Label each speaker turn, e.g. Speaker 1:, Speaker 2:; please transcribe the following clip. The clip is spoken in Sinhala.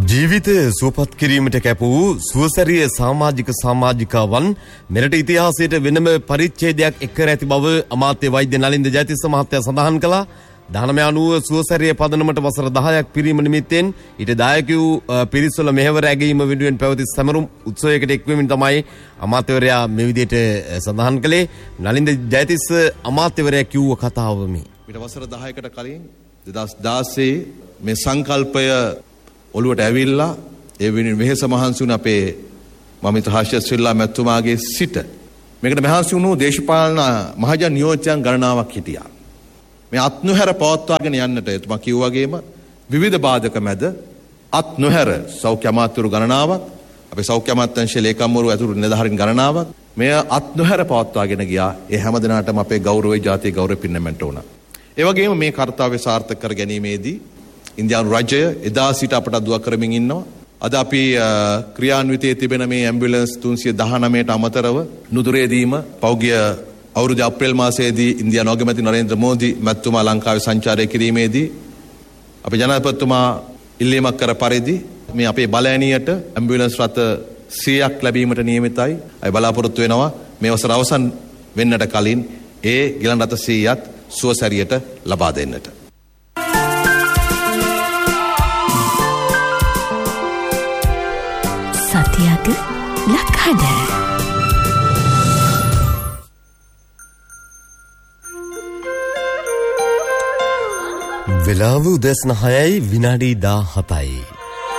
Speaker 1: ජීවිතය සුවපත් කිරීමට කැප වූ සුවසැරිය සමාජිකාවන් මෙරට ඉතිහාසයට වෙනම පරිච්ඡේදයක් එක් කර ඇති බව අමාත්‍ය වෛද්‍ය නලින්ද ජයතිස්ස මහත්තයා සඳහන් කළා. 19 අනුව සුවසැරිය පදනමට වසර 10ක් පිරීම නිමිත්තෙන් ඊට දායක වූ පිරිස්වල මෙහෙවර ඇගීම වෙනුවෙන් පැවති සමරුම් උත්සවයකට එක්වෙමින් තමයි අමාත්‍යවරයා මේ විදිහට සඳහන් කළේ. නලින්ද ජයතිස්ස අමාත්‍යවරයා කිව්ව කතාව මේ.
Speaker 2: ඊට වසර 10කට කලින් 2016 මේ සංකල්පය ඔළුවට ඇවිල්ලා ඒ වෙනුවෙන් වෙහෙස මහන්සි වුණ අපේ මමිත හර්ෂස්විල්ලා මැතිතුමාගේ සිට මේකට මහන්සි වුණු දේශපාලන මහජන නියෝජ්‍යයන් ගණනාවක් හිටියා. මේ අත් නොහැර පවත්වාගෙන යන්නට එතුමා කිව්වා වගේම විවිධ බාධක මැද අත් නොහැර සෞඛ්‍ය අමාත්‍යවරු ගණනාවක් අපේ සෞඛ්‍ය අමාත්‍යාංශයේ ලේකම්වරු ඇතුළු නිලධාරීන් ගණනාවක් මේ අත් නොහැර පවත්වාගෙන ගියා. ඒ හැම දිනකටම අපේ ගෞරවය ජාතිය ගෞරවය පින්නමන්ට උනා. ඒ වගේම මේ කාර්යය සාර්ථක කර ගැනීමේදී ඉන්දියානු රජය එදා සිට අපට දුවා කරමින් ඉන්නවා. අද අපි ක්‍රියාන්විතයේ තිබෙන මේ ඇම්බියුලන්ස් 319ට අමතරව නුදුරේදීම පෞගිය අවුරුදු අප්‍රේල් මාසයේදී ඉන්දියානු අගමැති නරේන්ද්‍ර මෝදි මැතිතුමා ලංකාවේ සංචාරය කිරීමේදී අපේ ජනාධිපතිතුමා ඉල්ලීමක් කර පරිදි මේ අපේ බලඇණියට ඇම්බියුලන්ස් රථ 100ක් ලැබීමට නියමිතයි. අය බලාපොරොත්තු වෙනවා මේ වසර අවසන් වෙන්නට කලින් ඒ ගිලන් රථ 100ක් සුවසැරියට ලබා දෙන්නට.
Speaker 3: සතියක ලක්හඩ
Speaker 1: වෙලාව උදැසන 6යි විනාඩි 17යි.